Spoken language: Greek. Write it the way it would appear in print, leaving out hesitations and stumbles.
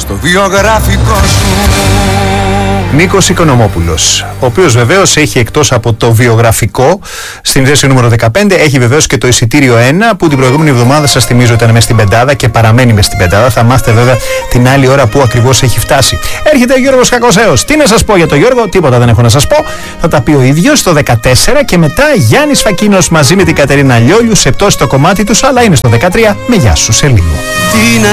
στο βιογραφικό σου. Νίκος Οικονομόπουλος, ο οποίος βεβαίως έχει εκτός από το βιογραφικό στην θέση νούμερο 15, έχει βεβαίως και το εισιτήριο 1 που την προηγούμενη εβδομάδα σας θυμίζω ήταν μες στην πεντάδα και παραμένει μες στην πεντάδα. Θα μάθετε βέβαια την άλλη ώρα που ακριβώς έχει φτάσει. Έρχεται ο Γιώργος Κακοσέος. Τι να σας πω για τον Γιώργο, τίποτα δεν έχω να σας πω. Θα τα πει ο ίδιος το 14 και μετά Γιάννης Φακίνος μαζί με την Κατερίνα Λιόλιου σε πτώση το κομμάτι τους, αλλά είναι στο 13 με γεια σου σε λίγο. Τι να